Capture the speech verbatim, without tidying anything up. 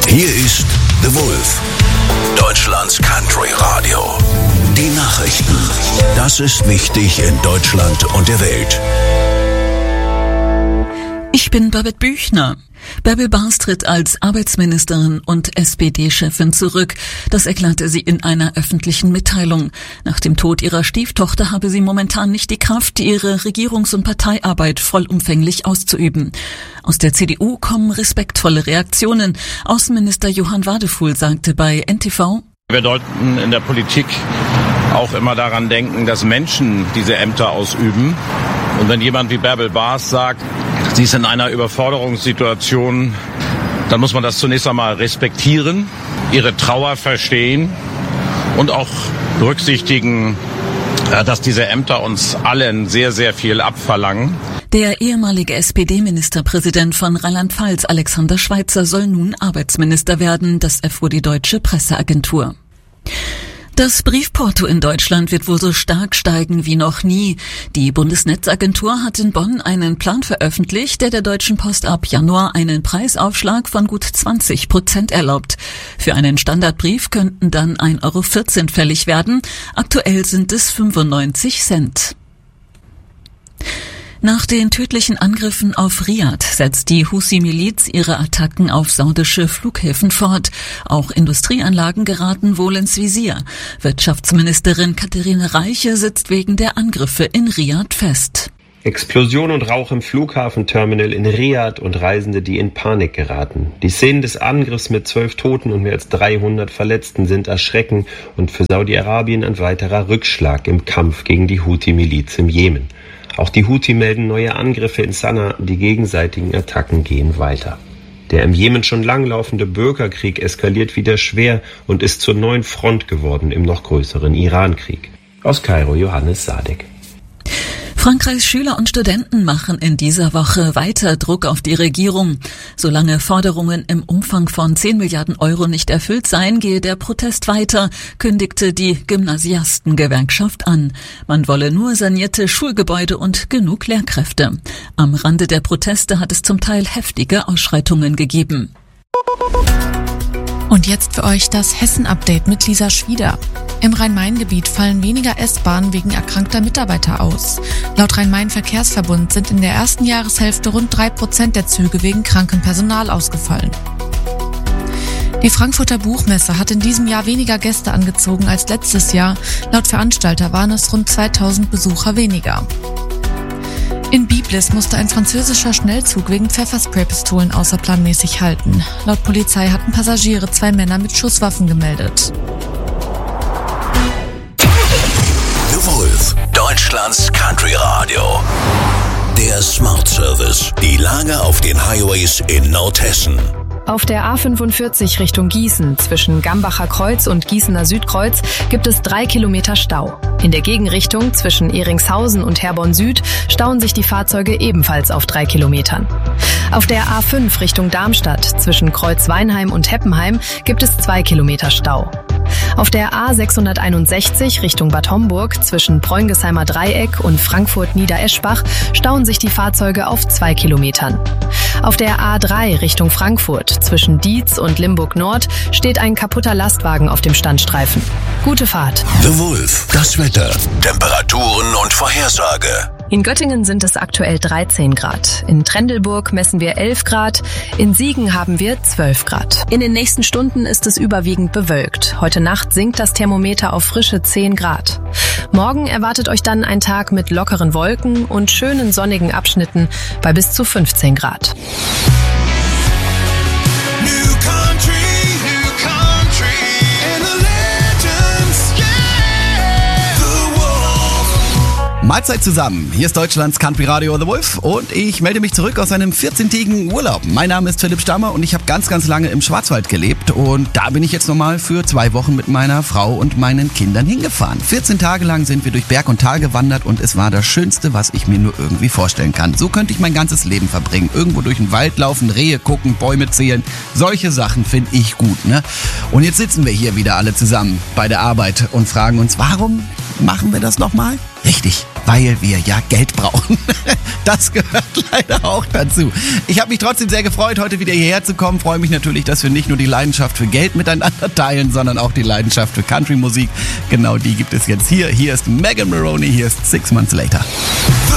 Hier ist The Wolf, Deutschlands Country Radio. Die Nachrichten. Das ist wichtig in Deutschland und der Welt. Ich bin Babette Büchner. Bärbel Bas tritt als Arbeitsministerin und S P D-Chefin zurück. Das erklärte sie in einer öffentlichen Mitteilung. Nach dem Tod ihrer Stieftochter habe sie momentan nicht die Kraft, ihre Regierungs- und Parteiarbeit vollumfänglich auszuüben. Aus der C D U kommen respektvolle Reaktionen. Außenminister Johann Wadefuhl sagte bei N T V: Wir sollten in der Politik auch immer daran denken, dass Menschen diese Ämter ausüben. Und wenn jemand wie Bärbel Bas sagt, sie ist in einer Überforderungssituation, dann muss man das zunächst einmal respektieren, ihre Trauer verstehen und auch berücksichtigen, dass diese Ämter uns allen sehr, sehr viel abverlangen. Der ehemalige S P D-Ministerpräsident von Rheinland-Pfalz, Alexander Schweitzer, soll nun Arbeitsminister werden. Das erfuhr die Deutsche Presseagentur. Das Briefporto in Deutschland wird wohl so stark steigen wie noch nie. Die Bundesnetzagentur hat in Bonn einen Plan veröffentlicht, der der Deutschen Post ab Januar einen Preisaufschlag von gut zwanzig Prozent erlaubt. Für einen Standardbrief könnten dann ein Euro vierzehn fällig werden. Aktuell sind es fünfundneunzig Cent. Nach den tödlichen Angriffen auf Riad setzt die Husi-Miliz ihre Attacken auf saudische Flughäfen fort. Auch Industrieanlagen geraten wohl ins Visier. Wirtschaftsministerin Katharina Reiche sitzt wegen der Angriffe in Riad fest. Explosion und Rauch im Flughafenterminal in Riad und Reisende, die in Panik geraten. Die Szenen des Angriffs mit zwölf Toten und mehr als dreihundert Verletzten sind erschreckend und für Saudi-Arabien ein weiterer Rückschlag im Kampf gegen die Houthi-Miliz im Jemen. Auch die Houthi melden neue Angriffe in Sanaa, die gegenseitigen Attacken gehen weiter. Der im Jemen schon langlaufende Bürgerkrieg eskaliert wieder schwer und ist zur neuen Front geworden im noch größeren Irankrieg. Aus Kairo Johannes Sadek. Frankreichs Schüler und Studenten machen in dieser Woche weiter Druck auf die Regierung. Solange Forderungen im Umfang von zehn Milliarden Euro nicht erfüllt seien, gehe der Protest weiter, kündigte die Gymnasiastengewerkschaft an. Man wolle nur sanierte Schulgebäude und genug Lehrkräfte. Am Rande der Proteste hat es zum Teil heftige Ausschreitungen gegeben. Und jetzt für euch das Hessen-Update mit Lisa Schwieder. Im Rhein-Main-Gebiet fallen weniger S-Bahnen wegen erkrankter Mitarbeiter aus. Laut Rhein-Main-Verkehrsverbund sind in der ersten Jahreshälfte rund drei Prozent der Züge wegen krankem Personal ausgefallen. Die Frankfurter Buchmesse hat in diesem Jahr weniger Gäste angezogen als letztes Jahr. Laut Veranstalter waren es rund zweitausend Besucher weniger. In Biblis musste ein französischer Schnellzug wegen Pfefferspray-Pistolen außerplanmäßig halten. Laut Polizei hatten Passagiere zwei Männer mit Schusswaffen gemeldet. The Wolf, Deutschlands Country Radio. Der Smart Service. Die Lage auf den Highways in Nordhessen. Auf der A fünfundvierzig Richtung Gießen zwischen Gambacher Kreuz und Gießener Südkreuz gibt es drei Kilometer Stau. In der Gegenrichtung zwischen Ehringshausen und Herborn Süd stauen sich die Fahrzeuge ebenfalls auf drei Kilometern. Auf der A fünf Richtung Darmstadt zwischen Kreuzweinheim und Heppenheim gibt es zwei Kilometer Stau. Auf der A sechshunderteinundsechzig Richtung Bad Homburg zwischen Preungesheimer Dreieck und Frankfurt-Niedereschbach stauen sich die Fahrzeuge auf zwei Kilometern. Auf der A drei Richtung Frankfurt zwischen Dietz und Limburg Nord steht ein kaputter Lastwagen auf dem Standstreifen. Gute Fahrt. The Wolf, das Wetter, Temperaturen und Vorhersage. In Göttingen sind es aktuell dreizehn Grad. In Trendelburg messen wir elf Grad. In Siegen haben wir zwölf Grad. In den nächsten Stunden ist es überwiegend bewölkt. Heute Nacht sinkt das Thermometer auf frische zehn Grad. Morgen erwartet euch dann ein Tag mit lockeren Wolken und schönen sonnigen Abschnitten bei bis zu fünfzehn Grad. Mahlzeit zusammen, hier ist Deutschlands Country Radio The Wolf und ich melde mich zurück aus einem vierzehntägigen Urlaub. Mein Name ist Philipp Stammer und ich habe ganz, ganz lange im Schwarzwald gelebt und da bin ich jetzt nochmal für zwei Wochen mit meiner Frau und meinen Kindern hingefahren. vierzehn Tage lang sind wir durch Berg und Tal gewandert und es war das Schönste, was ich mir nur irgendwie vorstellen kann. So könnte ich mein ganzes Leben verbringen. Irgendwo durch den Wald laufen, Rehe gucken, Bäume zählen. Solche Sachen finde ich gut, ne? Und jetzt sitzen wir hier wieder alle zusammen bei der Arbeit und fragen uns, warum machen wir das nochmal? Richtig, weil wir ja Geld brauchen. Das gehört leider auch dazu. Ich habe mich trotzdem sehr gefreut, heute wieder hierher zu kommen. Freue mich natürlich, dass wir nicht nur die Leidenschaft für Geld miteinander teilen, sondern auch die Leidenschaft für Country-Musik. Genau die gibt es jetzt hier. Hier ist Megan Moroney, hier ist Six Months Later.